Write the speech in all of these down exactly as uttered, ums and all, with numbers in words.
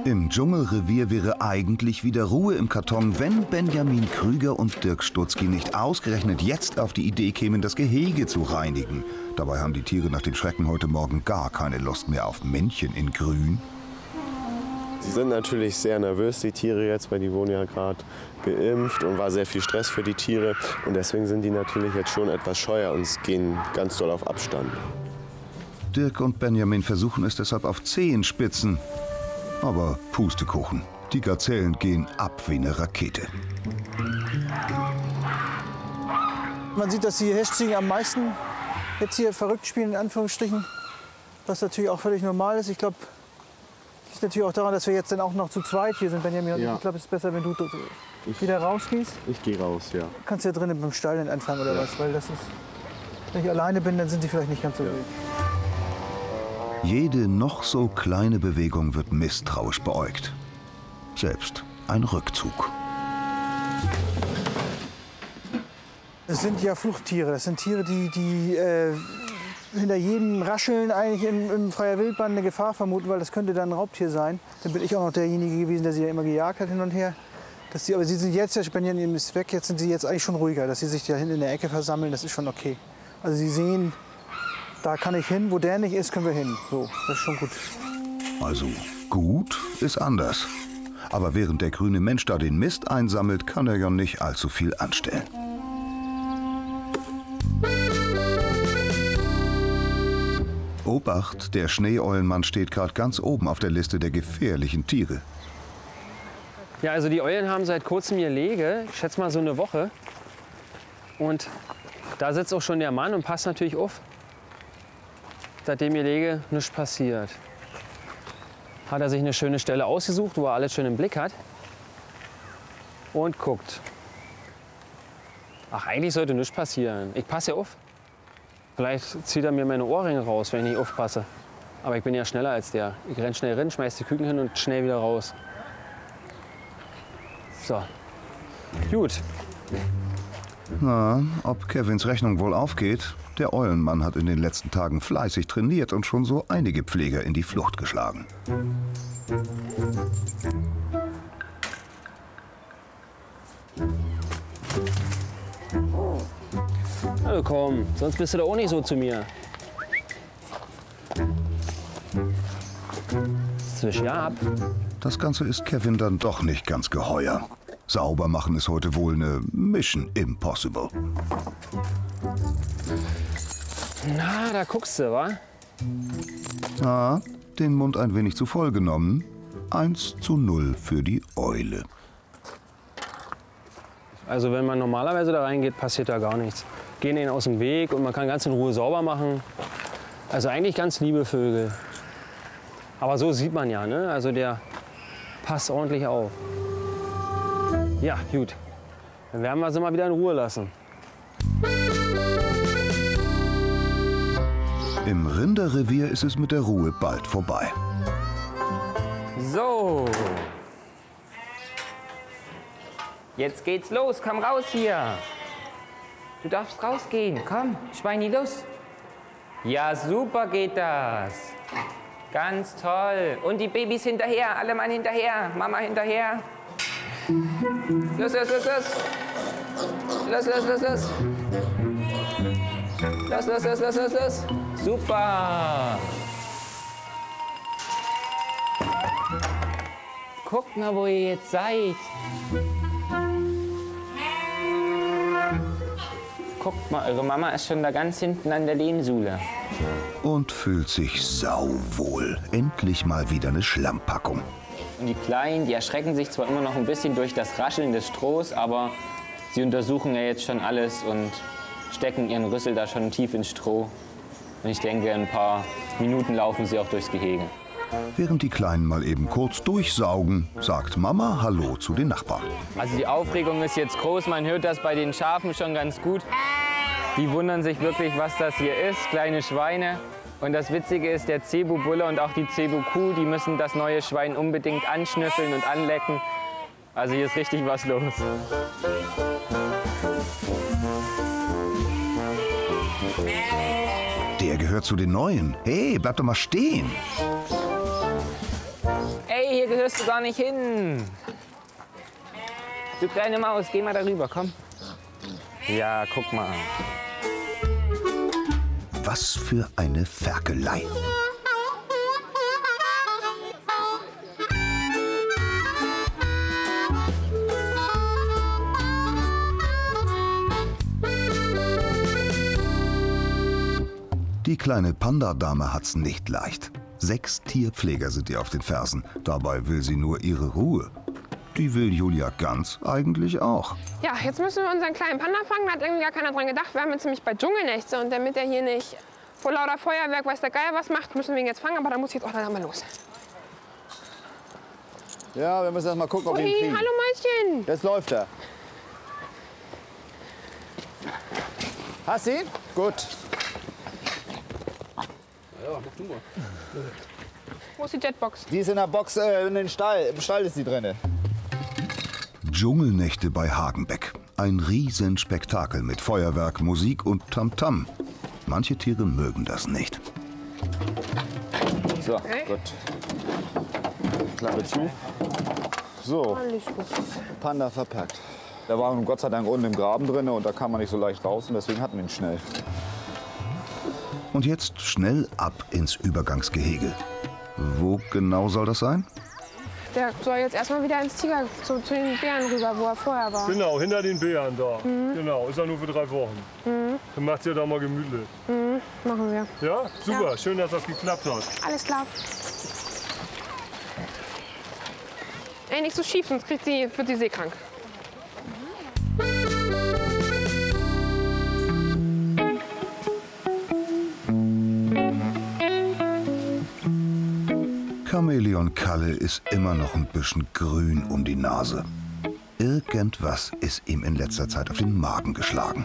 Im Dschungelrevier wäre eigentlich wieder Ruhe im Karton, wenn Benjamin Krüger und Dirk Stutzki nicht ausgerechnet jetzt auf die Idee kämen, das Gehege zu reinigen. Dabei haben die Tiere nach dem Schrecken heute Morgen gar keine Lust mehr auf Männchen in Grün. Sie sind natürlich sehr nervös, die Tiere jetzt, weil die wurden ja gerade geimpft und war sehr viel Stress für die Tiere. Und deswegen sind die natürlich jetzt schon etwas scheuer und gehen ganz doll auf Abstand. Dirk und Benjamin versuchen es deshalb auf Zehenspitzen. Aber Pustekuchen, die Gazellen gehen ab wie eine Rakete. Man sieht, dass die Hechziegen am meisten jetzt hier verrückt spielen, in Anführungsstrichen. Was natürlich auch völlig normal ist. Ich glaube, das liegt natürlich auch daran, dass wir jetzt dann auch noch zu zweit hier sind, Benjamin. Ja. Ich glaube, es ist besser, wenn du wieder rausgehst. Ich gehe raus, ja. Kannst ja drinnen beim Stall dann anfangen oder ja. was? Weil das ist, wenn ich alleine bin, dann sind die vielleicht nicht ganz so ja. wild. Jede noch so kleine Bewegung wird misstrauisch beäugt. Selbst ein Rückzug. Es sind ja Fluchttiere. Das sind Tiere, die, die äh, hinter jedem Rascheln eigentlich in, in freier Wildbahn eine Gefahr vermuten, weil das könnte dann ein Raubtier sein. Dann bin ich auch noch derjenige gewesen, der sie ja immer gejagt hat hin und her. Dass die, aber sie sind jetzt, der Benjamin ist weg, jetzt sind sie jetzt eigentlich schon ruhiger. Dass sie sich da hinten in der Ecke versammeln, das ist schon okay. Also sie sehen, da kann ich hin, wo der nicht ist, können wir hin. So, das ist schon gut. Also gut ist anders. Aber während der grüne Mensch da den Mist einsammelt, kann er ja nicht allzu viel anstellen. Obacht, der Schneeeulenmann steht gerade ganz oben auf der Liste der gefährlichen Tiere. Ja, also die Eulen haben seit kurzem ihr Lege, ich schätze mal so eine Woche. Und da sitzt auch schon der Mann und passt natürlich auf. Seitdem ihr Lege nichts passiert. Hat er sich eine schöne Stelle ausgesucht, wo er alles schön im Blick hat. Und guckt. Ach, eigentlich sollte nichts passieren. Ich passe ja auf. Vielleicht zieht er mir meine Ohrringe raus, wenn ich nicht aufpasse. Aber ich bin ja schneller als der. Ich renn schnell rein, schmeiß die Küken hin und schnell wieder raus. So. Gut. Na, ob Kevins Rechnung wohl aufgeht? Der Eulenmann hat in den letzten Tagen fleißig trainiert und schon so einige Pfleger in die Flucht geschlagen. Also komm, sonst bist du doch auch nicht so zu mir. Zwisch ja ab. Das Ganze ist Kevin dann doch nicht ganz geheuer. Sauber machen ist heute wohl eine Mission Impossible. Na, da guckst du, wa? Ah, den Mund ein wenig zu voll genommen. eins zu null für die Eule. Also wenn man normalerweise da reingeht, passiert da gar nichts. Gehen ihnen aus dem Weg und man kann ganz in Ruhe sauber machen. Also eigentlich ganz liebe Vögel. Aber so sieht man ja, ne? Also der passt ordentlich auf. Ja, gut. Dann werden wir sie mal wieder in Ruhe lassen. Im Rinderrevier ist es mit der Ruhe bald vorbei. So. Jetzt geht's los. Komm raus hier. Du darfst rausgehen. Komm, Schweini, los. Ja, super geht das. Ganz toll. Und die Babys hinterher. Alle Mann hinterher. Mama hinterher. Los, los, los, los. Los, los, los, los. Los, los, los, los, los, los. Super. Guckt mal, wo ihr jetzt seid. Guckt mal, eure Mama ist schon da ganz hinten an der Lehmsuhle. Und fühlt sich sauwohl. Endlich mal wieder eine Schlammpackung. Und die Kleinen, die erschrecken sich zwar immer noch ein bisschen durch das Rascheln des Strohs, aber sie untersuchen ja jetzt schon alles und stecken ihren Rüssel da schon tief ins Stroh. Und ich denke, in ein paar Minuten laufen sie auch durchs Gehege. Während die Kleinen mal eben kurz durchsaugen, sagt Mama Hallo zu den Nachbarn. Also die Aufregung ist jetzt groß, man hört das bei den Schafen schon ganz gut. Die wundern sich wirklich, was das hier ist, kleine Schweine. Und das Witzige ist, der Zebu-Bulle und auch die Zebu-Kuh, die müssen das neue Schwein unbedingt anschnüffeln und anlecken. Also hier ist richtig was los. Der gehört zu den Neuen. Hey, bleib doch mal stehen. Ey, hier hier gehörst du gar nicht hin. Du kleine Maus, geh mal darüber, komm. Ja, guck mal. Was für eine Ferkelei. Die kleine Panda-Dame hat's nicht leicht. Sechs Tierpfleger sind ihr auf den Fersen. Dabei will sie nur ihre Ruhe. Die will Julia Ganz eigentlich auch. Ja, jetzt müssen wir unseren kleinen Panda fangen. Da hat irgendwie gar keiner dran gedacht. Wir haben jetzt nämlich bei Dschungelnächte. Und damit er hier nicht vor lauter Feuerwerk, weiß der Geier was macht, müssen wir ihn jetzt fangen. Aber da muss ich jetzt auch leider mal los. Ja, wir müssen erst mal gucken, ob wir ihn Ui, kriegen. hallo Mäuschen. Jetzt läuft er. Hast du ihn? Gut. Wo ist die Jetbox? Die ist in der Box, äh, in den Stall. Im Stall ist sie drin. Dschungelnächte bei Hagenbeck. Ein Riesenspektakel mit Feuerwerk, Musik und Tamtam. Manche Tiere mögen das nicht. So, gut. Klappe zu. So, Alles gut. Panda verpackt. Der war Gott sei Dank unten im Graben drin und da kam man nicht so leicht raus und deswegen hatten wir ihn schnell. Und jetzt schnell ab ins Übergangsgehege. Wo genau soll das sein? Der soll jetzt erstmal wieder ins Tiger, zu, zu den Bären rüber, wo er vorher war. Genau, hinter den Bären da. Mhm. Genau, ist ja nur für drei Wochen. Mhm. Dann macht's ja da mal gemütlich. Mhm. Machen wir. Ja, super, Ja. schön, dass das geklappt hat. Alles klar. Ey, nicht so schief, sonst kriegt sie, wird sie seekrank. Chamäleon Kalle ist immer noch ein bisschen grün um die Nase. Irgendwas ist ihm in letzter Zeit auf den Magen geschlagen.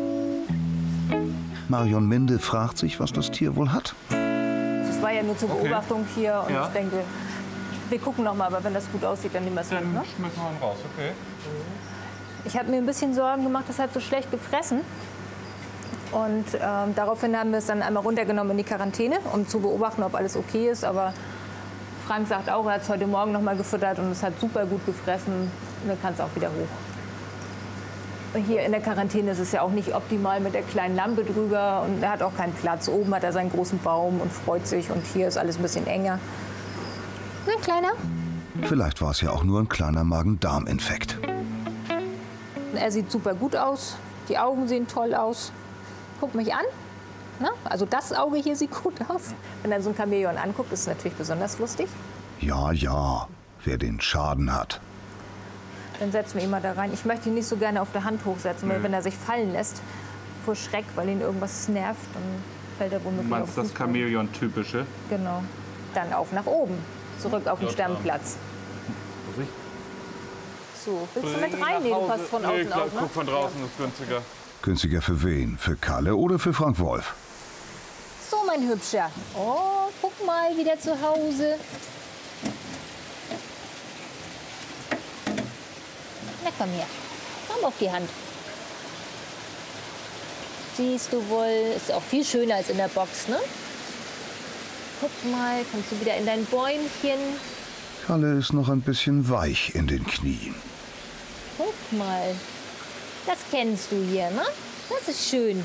Marion Minde fragt sich, was das Tier wohl hat. Das war ja nur zur Beobachtung hier und Ja. ich denke, wir gucken noch mal, aber wenn das gut aussieht, dann nehmen wir es mit. Dann Ne? schmeißen wir ihn raus, okay. Ich habe mir ein bisschen Sorgen gemacht, das hat so schlecht gefressen. Und ähm, daraufhin haben wir es dann einmal runtergenommen in die Quarantäne, um zu beobachten, ob alles okay ist. Aber Frank sagt auch, er hat es heute Morgen noch mal gefüttert und es hat super gut gefressen. Und dann kann es auch wieder hoch. Und hier in der Quarantäne ist es ja auch nicht optimal mit der kleinen Lampe drüber. Und er hat auch keinen Platz. Oben hat er seinen großen Baum und freut sich. Und hier ist alles ein bisschen enger. Na, Kleiner? Vielleicht war es ja auch nur ein kleiner Magen-Darm-Infekt. Er sieht super gut aus. Die Augen sehen toll aus. Guck mich an. Na, also das Auge hier sieht gut aus. Wenn er so ein Chamäleon anguckt, ist es natürlich besonders lustig. Ja, ja, wer den Schaden hat. Dann setzen wir ihn mal da rein. Ich möchte ihn nicht so gerne auf der Hand hochsetzen, weil wenn er sich fallen lässt, vor Schreck, weil ihn irgendwas nervt, dann fällt er womöglich Du auf meinst den das Fußboden. Chamäleon-typische? Genau. Dann auf nach oben. Zurück auf den Ja, Stammplatz. Vorsicht. So, willst du mit rein? Nee, du passt von Nee, außen klar, auf, ne? guck von draußen, ist günstiger. Günstiger für wen? Für Kalle oder für Frank Wolf? So, mein Hübscher. Oh, guck mal, wieder zu Hause. Na komm her. Komm auf die Hand. Siehst du wohl, ist auch viel schöner als in der Box, ne? Guck mal, kommst du wieder in dein Bäumchen. Kalle ist noch ein bisschen weich in den Knien. Guck mal. Das kennst du hier, ne? Das ist schön.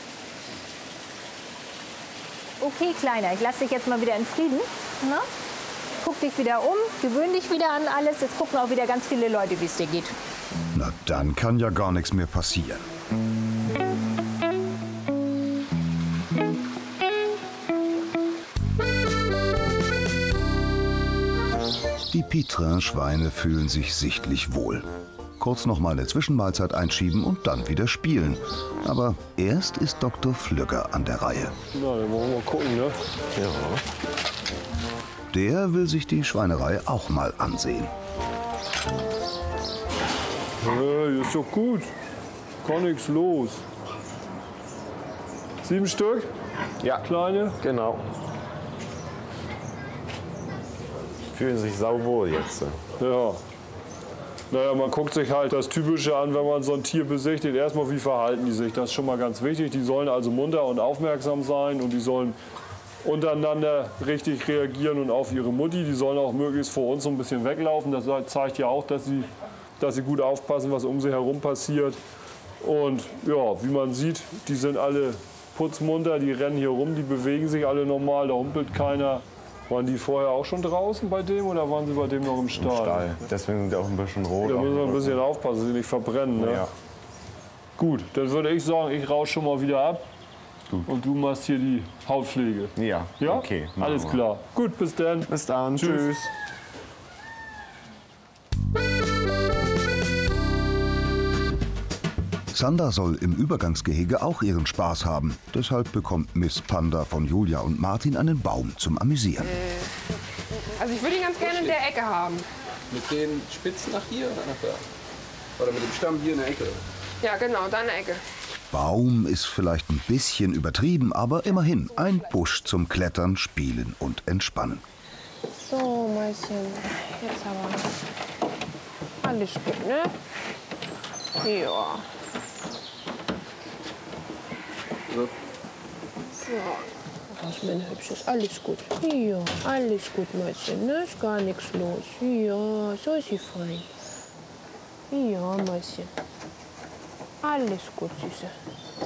Okay, Kleiner, ich lasse dich jetzt mal wieder in Frieden. Ne? Guck dich wieder um, gewöhn dich wieder an alles. Jetzt gucken auch wieder ganz viele Leute, wie es dir geht. Na, dann kann ja gar nichts mehr passieren. Die Pitrin-Schweine fühlen sich sichtlich wohl. Kurz noch mal eine Zwischenmahlzeit einschieben und dann wieder spielen. Aber erst ist Doktor Flügger an der Reihe. Na, dann wollen wir mal gucken, ne? Ja. Der will sich die Schweinerei auch mal ansehen. Hey, ist doch gut. Kann nichts los. Sieben Stück? Ja, Kleine? genau. Fühlen sich sauwohl jetzt. Ja. Naja, man guckt sich halt das Typische an, wenn man so ein Tier besichtigt. Erstmal, wie verhalten die sich? Das ist schon mal ganz wichtig. Die sollen also munter und aufmerksam sein und die sollen untereinander richtig reagieren und auf ihre Mutti. Die sollen auch möglichst vor uns so ein bisschen weglaufen. Das zeigt ja auch, dass sie, dass sie gut aufpassen, was um sie herum passiert. Und ja, wie man sieht, die sind alle putzmunter, die rennen hier rum, die bewegen sich alle normal, da humpelt keiner. Waren die vorher auch schon draußen bei dem oder waren sie bei dem noch im Stall? Im Stall. Deswegen sind die auch ein bisschen rot. Da müssen wir ein bisschen aufpassen, dass sie nicht verbrennen. Ne? Ja. Gut, dann würde ich sagen, ich rausche schon mal wieder ab. Gut. Und du machst hier die Hautpflege. Ja, ja? Okay. Alles wir. klar. Gut, bis dann. Bis dann. Tschüss. Tschüss. Sander soll im Übergangsgehege auch ihren Spaß haben. Deshalb bekommt Miss Panda von Julia und Martin einen Baum zum Amüsieren. Äh, also ich würde ihn ganz gerne in der Ecke haben. Mit den Spitzen nach hier oder nach da? Oder mit dem Stamm hier in der Ecke? Ja, genau, da in der Ecke. Baum ist vielleicht ein bisschen übertrieben, aber immerhin ein Busch zum Klettern, Spielen und Entspannen. So, Mäuschen, jetzt aber. Alles gut, ne? Ja. So. Was, mein Hübsches, alles gut. Ja, alles gut, Mäuschen, ne? Ist gar nichts los. Ja, so ist sie fein. Ja, Mäuschen. Alles gut, Süße.